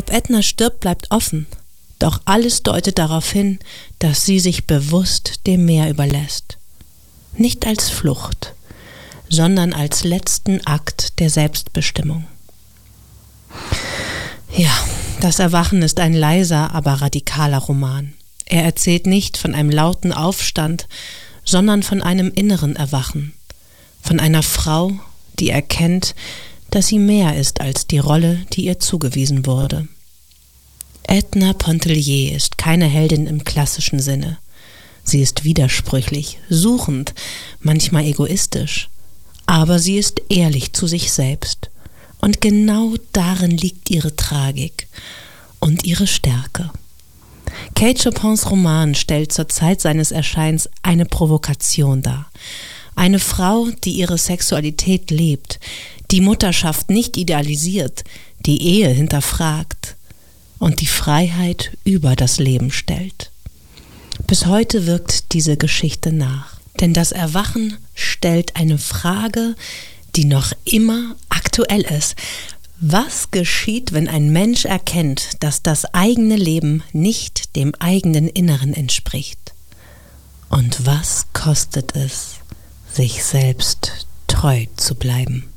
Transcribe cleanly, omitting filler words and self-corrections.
Ob Edna stirbt, bleibt offen. Doch alles deutet darauf hin, dass sie sich bewusst dem Meer überlässt. Nicht als Flucht, sondern als letzten Akt der Selbstbestimmung. Ja, das Erwachen ist ein leiser, aber radikaler Roman. Er erzählt nicht von einem lauten Aufstand, sondern von einem inneren Erwachen. Von einer Frau, die erkennt, dass sie mehr ist als die Rolle, die ihr zugewiesen wurde. Edna Pontellier ist keine Heldin im klassischen Sinne. Sie ist widersprüchlich, suchend, manchmal egoistisch. Aber sie ist ehrlich zu sich selbst. Und genau darin liegt ihre Tragik und ihre Stärke. Kate Chopins Roman stellt zur Zeit seines Erscheins eine Provokation dar. Eine Frau, die ihre Sexualität lebt, die Mutterschaft nicht idealisiert, die Ehe hinterfragt und die Freiheit über das Leben stellt. Bis heute wirkt diese Geschichte nach. Denn das Erwachen stellt eine Frage, die noch immer aktuell ist. Was geschieht, wenn ein Mensch erkennt, dass das eigene Leben nicht dem eigenen Inneren entspricht? Und was kostet es, sich selbst treu zu bleiben?